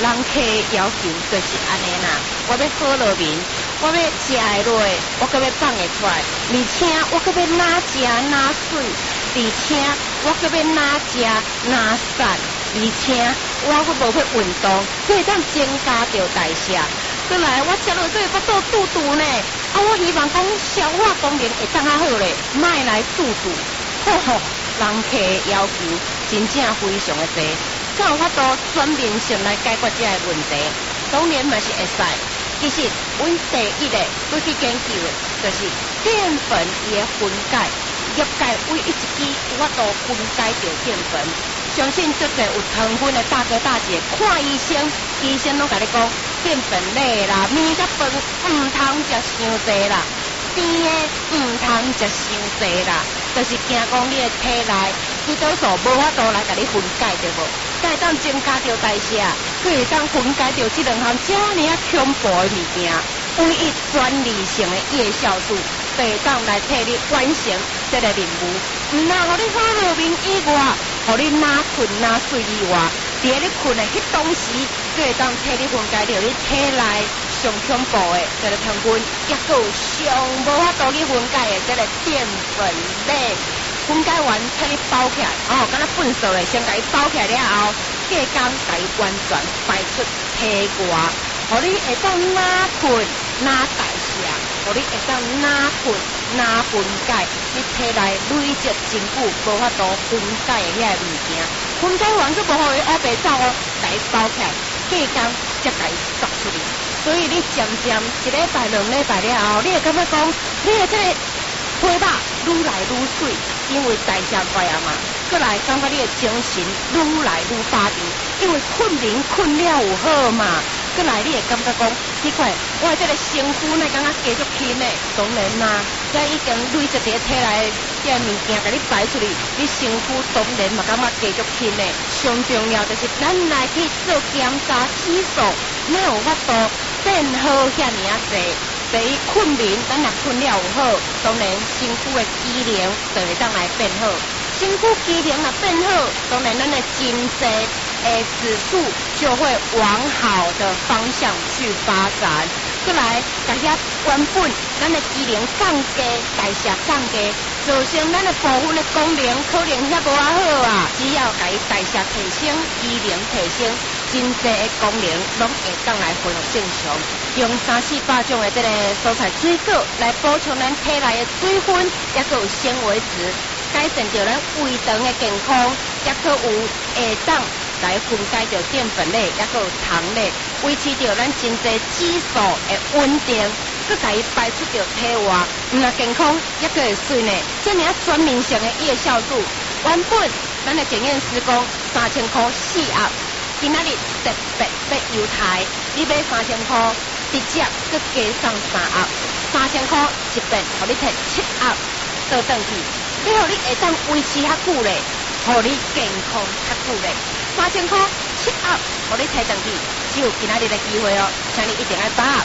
人客要求就是安尼啦。我要好落面，我要食会落，我搁要放会出来，而且我搁要哪食哪水，而且我搁要哪食哪散，而且我搁无去运动，可以当增加着代谢。过来，我食落对腹肚肚肚呢，我希望讲消化功能会当较好咧，莫来肚肚。吼吼，人客要求真正非常的多。才有法度全面性来解决这个问题，当然嘛是会使。其实，阮第一个要去研究的，就是淀粉伊的分解，业界为一支有法度分解着淀粉。相信足侪有糖分的大哥大姐看医生，医生拢甲你讲，淀粉类啦，面甲饭唔通食伤济啦，甜的唔通食伤济啦，就是惊讲你的体内胰岛素无法度来甲你分解着无。才会当增加着代谢，可以当分解着这两项这么啊恐怖的物件，唯一专利性的叶酵素，就会当来替你完成这个任务。唔但互你好落面以外，互你哪困哪睡以外，伫你困的迄当时，就会当替你分解着你体内上恐怖的这个糖分，也有上无法度去分解的这个淀粉类。分解完，替你包起来，敢若粪扫的，先甲伊包起来了后，隔工甲伊完全排出体外，互你会当哪困哪代谢，互你会当哪困哪分解，你体内累积真久无法度分解的遐物件，分解完佫无互伊乌白走甲伊包起来，隔工才甲伊抓出去。所以你渐渐一礼拜、两礼拜了后，你会感觉讲，你的这个皮肉愈来愈水。因为代谢快啊嘛，过来感觉你的精神愈来愈巴定，因为困眠困了有好嘛，过来你会感觉讲，奇怪，我这个身躯那感觉继续轻呢？当然啦，这已经累积在体内这物件，甲你排出去，你身躯当然嘛感觉继续轻呢。上重要就是咱来去做检查指数，哪有法度变好遐尔啊济。第一，困眠，咱若困了有好，当然身躯的机能就会当来变好。身躯机能若变好，当然咱的经济指数就会往好的方向去发展。过来，甲遐原本咱的机能降低，代谢降低，造成咱的部分的功能可能遐无啊好啊。只要甲伊代谢提升，机能提升。真济的功能拢会当来恢复正常，用3-400种的这个蔬菜水果来补充咱体内的水分，也佫有纤维质，改善着咱胃肠的健康，也佫有会当来分解着淀粉类，也佫有糖类，维持着咱真济指数的稳定，佫甲伊排出着体外，毋但健康，也佫会水呢。这么全面性的叶酵素，原本咱的检验师讲3000块4盒。今仔日特别要优待，你买3000块，直接佮加上3盒，3000块一遍，互你摕7盒倒转去，你互你会当维持较久咧，互你健康较久咧，3000块7盒，互你摕转去，只有今仔日的机会哦，请你一定要把握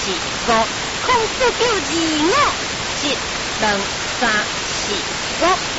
，04925723445，04925723445。